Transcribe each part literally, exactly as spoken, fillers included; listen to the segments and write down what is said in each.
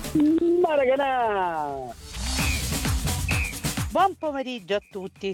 Maracanà! Buon pomeriggio a tutti.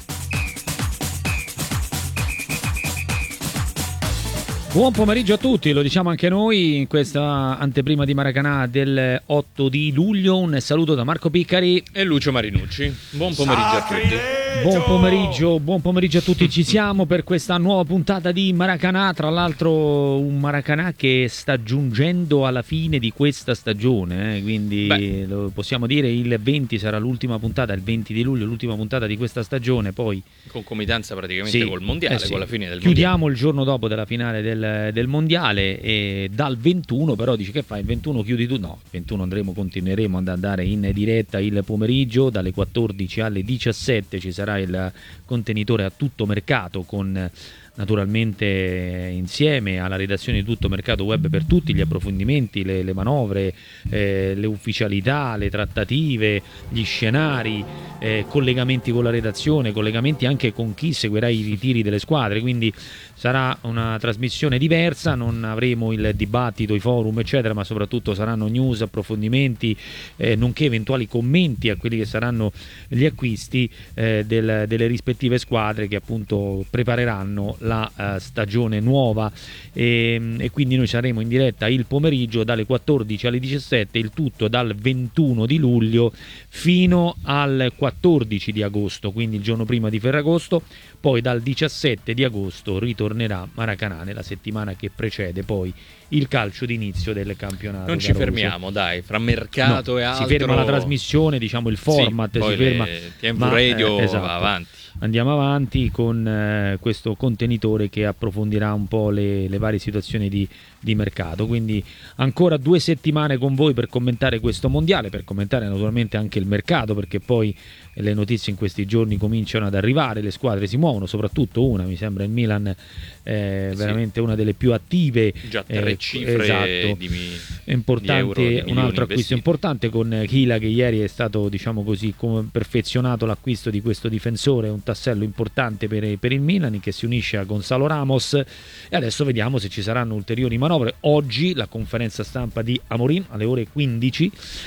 Buon pomeriggio a tutti, lo diciamo anche noi in questa anteprima di Maracanà del otto di luglio. Un saluto da Marco Piccari e Lucio Marinucci. Buon pomeriggio a tutti. Buon pomeriggio, buon pomeriggio a tutti, ci siamo per questa nuova puntata di Maracanà, tra l'altro un Maracanà che sta giungendo alla fine di questa stagione, eh? Quindi Beh. lo possiamo dire il venti sarà l'ultima puntata, il venti di luglio l'ultima puntata di questa stagione, poi concomitanza praticamente sì, col mondiale, eh sì. con la fine del chiudiamo mondiale. Il giorno dopo della finale del, del mondiale e dal ventuno però dici che fai, il ventuno chiudi tu? No, il ventuno andremo, continueremo ad andare in diretta il pomeriggio dalle quattordici alle diciassette, ci sarà il contenitore a tutto mercato con naturalmente insieme alla redazione di Tutto Mercato Web per tutti gli approfondimenti, le, le manovre, eh, le ufficialità, le trattative, gli scenari, eh, collegamenti con la redazione, collegamenti anche con chi seguirà i ritiri delle squadre, quindi sarà una trasmissione diversa, non avremo il dibattito, i forum eccetera, ma soprattutto saranno news, approfondimenti, eh, nonché eventuali commenti a quelli che saranno gli acquisti eh, del, delle rispettive squadre che appunto prepareranno la uh, stagione nuova e, e quindi noi saremo in diretta il pomeriggio dalle quattordici alle diciassette, il tutto dal ventuno di luglio fino al quattordici di agosto, quindi il giorno prima di Ferragosto. Poi dal diciassette di agosto ritornerà Maracanà nella settimana che precede poi il calcio d'inizio del campionato. Non ci fermiamo, dai, fra mercato no, e altro. Si ferma la trasmissione, diciamo il format, sì, si ferma. Tempo radio eh, esatto. va avanti. Andiamo avanti con eh, questo contenitore che approfondirà un po' le, le varie situazioni di, di mercato. Quindi ancora due settimane con voi per commentare questo mondiale, per commentare naturalmente anche il mercato, perché poi le notizie in questi giorni cominciano ad arrivare, le squadre si muovono, soprattutto una, mi sembra il Milan è eh, veramente sì. una delle più attive, già tre eh, cifre esatto, di, mi, importante, di euro, di un altro acquisto investiti. importante con Hila, che ieri è stato, diciamo così, come perfezionato l'acquisto di questo difensore, un tassello importante per, per il Milan che si unisce a Gonzalo Ramos, e adesso vediamo se ci saranno ulteriori manovre. Oggi la conferenza stampa di Amorim alle ore quindici,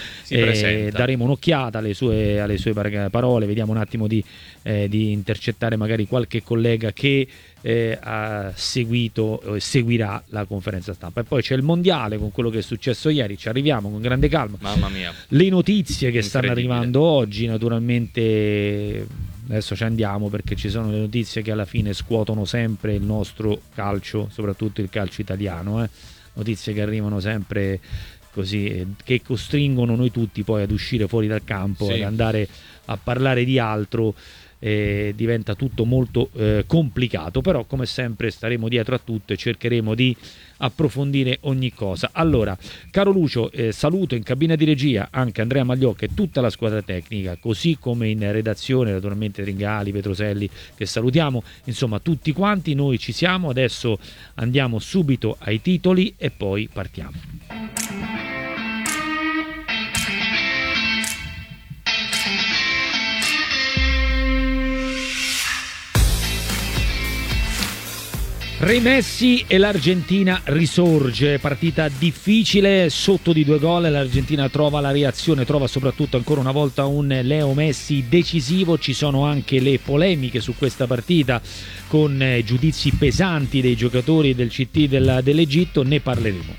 eh, daremo un'occhiata alle sue, alle sue parole, vediamo un attimo di, eh, di intercettare magari qualche collega che eh, ha seguito e eh, seguirà la conferenza stampa. E poi c'è il mondiale con quello che è successo ieri, ci arriviamo con grande calma. Mamma mia, le notizie che stanno arrivando oggi, naturalmente adesso ci andiamo perché ci sono le notizie che alla fine scuotono sempre il nostro calcio, soprattutto il calcio italiano, eh? Notizie che arrivano sempre così, che costringono noi tutti poi ad uscire fuori dal campo, sì. ad andare a parlare di altro, eh, diventa tutto molto eh, complicato, però come sempre staremo dietro a tutto e cercheremo di approfondire ogni cosa. Allora, caro Lucio, eh, saluto in cabina di regia anche Andrea Magliocca e tutta la squadra tecnica, così come in redazione naturalmente Ringali, Petroselli, che salutiamo, insomma tutti quanti. Noi ci siamo, adesso andiamo subito ai titoli e poi partiamo. Re Messi e l'Argentina risorge, partita difficile, sotto di due gol, l'Argentina trova la reazione, trova soprattutto ancora una volta un Leo Messi decisivo. Ci sono anche le polemiche su questa partita con eh, giudizi pesanti dei giocatori del C T del, dell'Egitto, ne parleremo.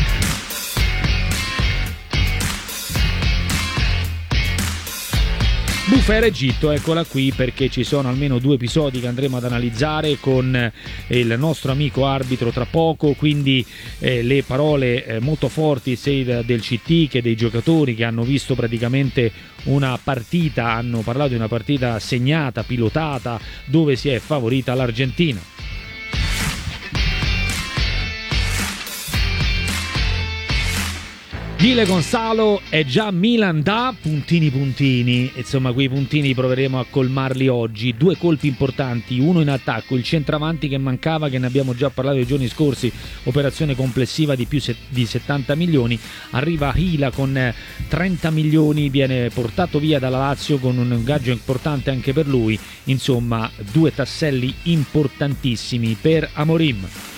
Bufera Egitto, eccola qui perché ci sono almeno due episodi che andremo ad analizzare con il nostro amico arbitro tra poco, quindi eh, le parole eh, molto forti sia del C T che dei giocatori che hanno visto praticamente una partita, hanno parlato di una partita segnata, pilotata, dove si è favorita l'Argentina. Gile Gonzalo è già Milan da puntini puntini, insomma quei puntini proveremo a colmarli oggi. Due colpi importanti, uno in attacco, il centravanti che mancava, che ne abbiamo già parlato i giorni scorsi, operazione complessiva di più di settanta milioni, arriva Hila con trenta milioni, viene portato via dalla Lazio con un ingaggio importante anche per lui, insomma due tasselli importantissimi per Amorim.